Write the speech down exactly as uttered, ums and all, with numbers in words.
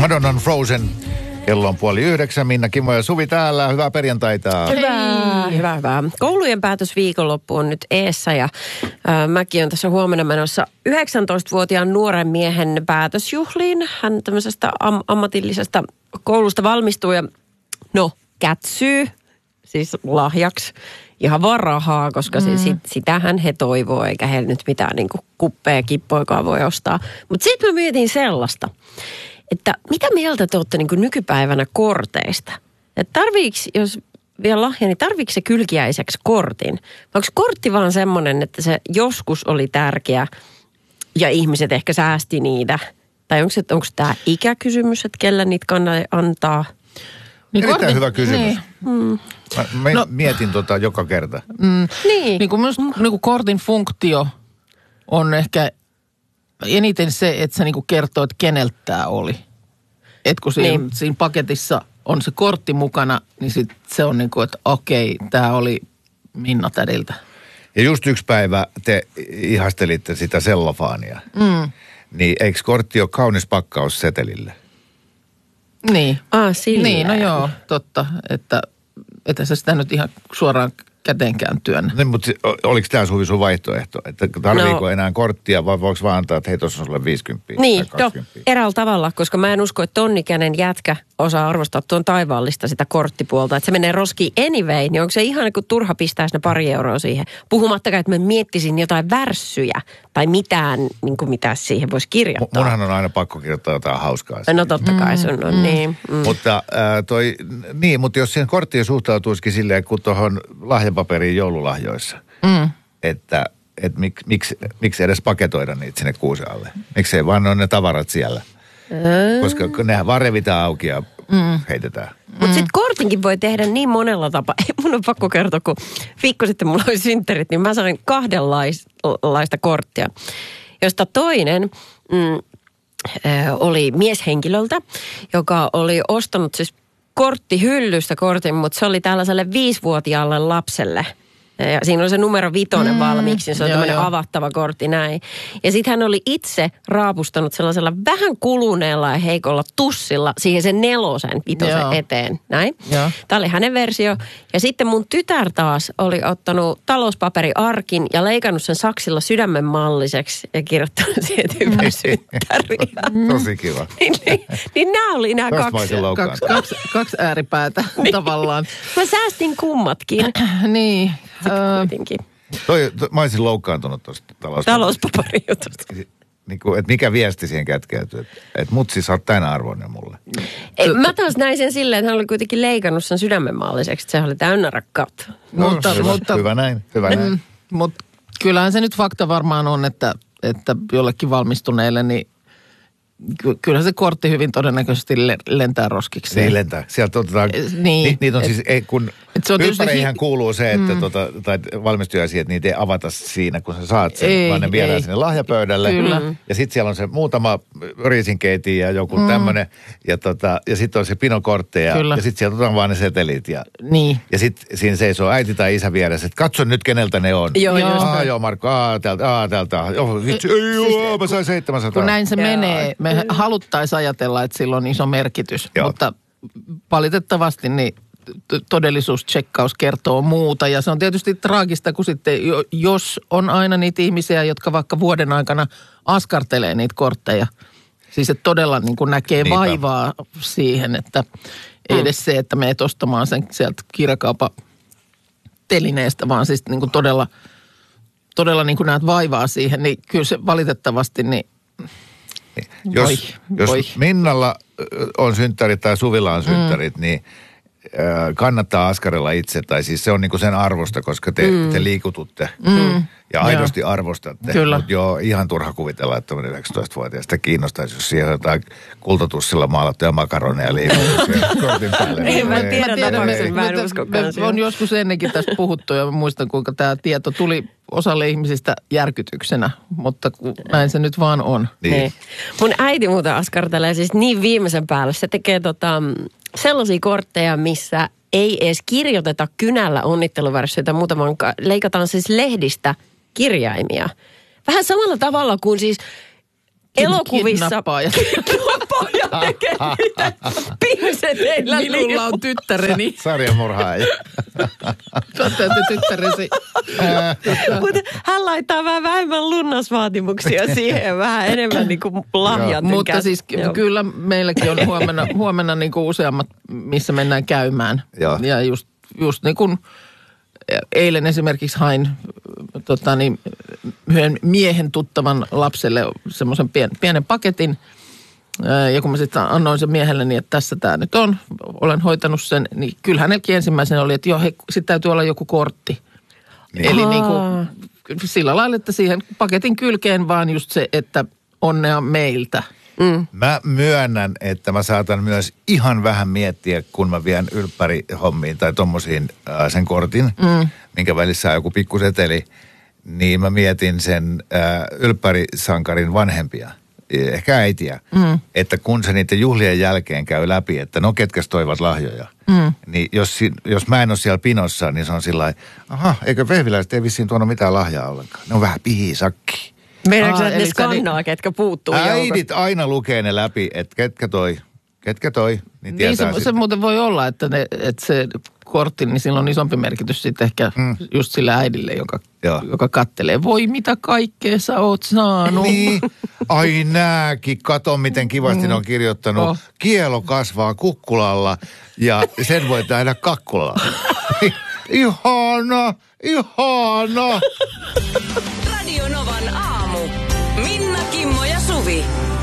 Madonnan Frozen. Kello on puoli yhdeksän. Minna, Kimmo ja Suvi täällä. Hyvää perjantaita. Hyvää, hyvää, hyvää. Koulujen päätös viikonloppu on nyt eessä ja äh, mäkin olen tässä huomenna menossa yhdeksäntoistavuotiaan nuoren miehen päätösjuhliin. Hän tämmöisestä am- ammatillisesta koulusta valmistuu ja no, kätsyy, siis lahjaksi. Ihan vaan rahaa, koska mm. sit, sitähän he toivoo, eikä he nyt mitään niin kuin kuppeja kippoikaan voi ostaa. Mutta sitten mä mietin sellaista, että mitä mieltä te olette niin kuin nykypäivänä korteista? Että tarviiks, jos vielä lahja, niin tarviiko se kylkiäiseksi kortin? Vai onko kortti vaan semmoinen, että se joskus oli tärkeä ja ihmiset ehkä säästi niitä? Tai onko, onko tämä ikäkysymys, että kellä niitä kannattaa antaa? Niin erittäin kortin, hyvä kysymys. Niin. Mm. Mä, mä no, mietin tota joka kerta. Mm, niin. Niin kuin myös niin kuin kortin funktio on ehkä eniten se, että se niin kuin kertoo, että keneltä tämä oli. Että kun siinä, niin. siinä paketissa on se kortti mukana, niin sit se on niin kuin, että okei, tämä oli Minna tädiltä. Ja just yksi päivä te ihastelitte sitä sellofaania. Mm. Niin eikö kortti ole kaunis pakkaus setelille? Niin. Ah, sillä. Niin, no joo, totta, että että sä sitä nyt ihan suoraan käteenkään työnnä. No, mutta oliko tämä Suvi sun vaihtoehto? Että tarviiko no. enää korttia vai voiko vaan antaa, että hei, tuossa on sulle viisikymmentä niin, tai kaksikymmentä? No, eräällä tavalla, koska mä en usko, että tonnikäinen jätkä osaa arvostaa tuon taivaallista sitä korttipuolta. Että se menee roskiin anyway, niin onko se ihan niin kuin turha pistää sinne pari euroa siihen? Puhumattakaan, että mä miettisin jotain värssyjä tai mitään, niin kuin mitä siihen voisi kirjoittaa. Munhan on aina pakko kirjoittaa jotain hauskaa siihen. No totta kai sun on, mm, niin. Mm. Mutta äh, toi, niin, mutta jos siihen korttiin suhtautuisikin silleen, kun tuohon lahjapaperiin joululahjoissa, mm. että et mik, miksi, miksi edes paketoida niitä sinne kuusen alle? Miksi ei vaan ole ne tavarat siellä? Mm. Koska nehän vaan revitään auki ja mm. heitetään. Mutta sitten kortinkin voi tehdä niin monella tapaa. Ei mun on pakko kertoa, kun viikko sitten mulla oli synttärit, niin mä sain kahdenlaista korttia, josta toinen mm, äh, oli mieshenkilöltä, joka oli ostanut siis korttihyllystä kortin, mutta se oli tällaiselle viisivuotiaalle lapselle. Ja siinä oli se numero vitonen mm, valmiiksi, niin se on tämmöinen avattava kortti näin. Ja sitten hän oli itse raapustanut sellaisella vähän kuluneella ja heikolla tussilla siihen sen nelosen vitosen joo. eteen. Näin. Joo. Tämä oli hänen versio. Ja sitten mun tytär taas oli ottanut talouspaperiarkin ja leikannut sen saksilla sydämen malliseksi ja kirjoittanut siihen, että hyvä synttäri. Tosi kiva. niin, niin, niin nämä oli nämä kaksi, kaksi, kaksi, kaksi ääripäätä niin. tavallaan. Mä säästin kummatkin. niin. Kuitenkin. Toi, to, mä olisin loukkaantunut tuosta talouspaparijutusta. Niin kuin, että mikä viesti siihen kätkeytyy, että et mutsi, sä oot tänä arvoinen mulle. Ei, mä taas näin sen silleen, että hän oli kuitenkin leikannut sen sydämenmaalliseksi, että se oli täynnä rakkautta. No, mutta, hyvä, mutta, hyvä näin, hyvä mm, näin. Mutta kyllähän se nyt fakta varmaan on, että, että jollekin valmistuneelle, niin kyllä se kortti hyvin todennäköisesti lentää roskiksi. Niin lentää. Sieltä otetaan, niin, ni, niitä on et, siis, ei, kun ylpäreihän hi- kuuluu se, että mm. tota, tai valmistujaisia, että niitä ei avata siinä, kun sä saat sen, ei, vaan ne viedään ei. sinne lahjapöydälle. Kyllä. Ja sitten siellä on se muutama riisinkeiti ja joku mm. tämmöinen, ja, tota, ja sitten on se pinokortteja, ja, ja sitten sieltä otetaan vaan ne setelit. Ja, niin. ja sitten siinä seisoo äiti tai isä vieressä, että katso nyt keneltä ne on. Joo, joo. Ah, joo, Markko, ah, täältä, ah, täältä. Oh, vitsi, ei, joo, mä sain seitsemänsataa. Kun näin se joo. menee, me haluttaisiin ajatella, että sillä on iso merkitys, joo. mutta valitettavasti niin todellisuustsekkaus kertoo muuta. Ja se on tietysti traagista, kun sitten, jos on aina niitä ihmisiä, jotka vaikka vuoden aikana askartelee niitä kortteja. Siis että todella niin kuin näkee Niinpä. vaivaa siihen, että ei edes se, että menet ostamaan sen sieltä kirjakaupan telineestä, vaan siis niin kuin todella, todella niin kuin näet vaivaa siihen, niin kyllä se valitettavasti niin Jos, voi, jos voi. Minnalla on synttärit tai Suvilla on synttärit, mm. niin kannattaa askarella itse, tai siis se on niinku sen arvosta, koska te, mm. te liikututte mm. ja aidosti ja. arvostatte. Kyllä. Mutta joo, ihan turha kuvitella, että tämmöinen yhdeksäntoistavuotiaista kiinnostaisi, jos siihen jotain kultatussilla maalattuja makaroneja liikutuksia kortin päälle. Ei, mä tiedän tapauksen, mä en usko kanssa. On joskus ennenkin tästä puhuttu ja muistan, kuinka tämä tieto tuli osalle ihmisistä järkytyksenä, mutta näin se nyt vaan on. Niin. Niin. Mun äiti muuten askartelee siis niin viimeisen päälle. Se tekee tota, sellaisia kortteja, missä ei edes kirjoiteta kynällä onnitteluvärssyitä muuta, vaan leikataan siis lehdistä kirjaimia. Vähän samalla tavalla kuin siis elokuvissa... Kidnappaaja. ja tekee niitä pinseteillä. Minulla on tyttäreni. Sarjamurhaaja. Saatte tyttäresi. Mutta hän laittaa vähän vähemmän lunnasvaatimuksia siihen ja vähän enemmän niin kuin lahjat. Mutta siis Joo. kyllä meilläkin on huomenna, huomenna niin kuin useammat, missä mennään käymään. Joo. Ja just, just niin kuin eilen esimerkiksi hain tota niin, yhden miehen tuttavan lapselle semmoisen pien, pienen paketin. Ja kun mä sitten annoin sen miehelle niin, että tässä tämä nyt on, olen hoitanut sen, niin kyllä hänelläkin ensimmäisenä oli, että joo, sitten täytyy olla joku kortti. Niin. Eli niin kuin, sillä lailla, että siihen paketin kylkeen vaan just se, että onnea meiltä. Mm. Mä myönnän, että mä saatan myös ihan vähän miettiä, kun mä vien ylppärihommiin tai tommosiin äh, sen kortin, mm. minkä välissä on joku pikkuseteli, niin mä mietin sen äh, ylppärisankarin vanhempia, ehkä äitiä, mm. että kun se niiden juhlien jälkeen käy läpi, että no ketkäs toivat lahjoja, mm. niin jos, jos mä en ole siellä pinossa, niin se on sillä lailla, aha, eikö vehviläiset ei vissiin tuonut mitään lahjaa ollenkaan. Ne on vähän pihisakki. Meidänkö ne skannaa, ni- ketkä puuttuu Äidit joukosta? aina lukee ne läpi, että ketkä toi, ketkä toi, niin tietää niin se, se muuten voi olla, että, ne, että se kortti, niin sillä on isompi merkitys sitten ehkä mm. just sille äidille, joka, joka kattelee. Voi mitä kaikkea sä oot saanut. Niin, ai nääkin, kato miten kivasti mm. ne on kirjoittanut. Oh. Kielo kasvaa kukkulalla ja sen voi tehdä kakkulalla. Ihana, ihana. Radio Novan aamu. Minna, Kimmo ja Suvi.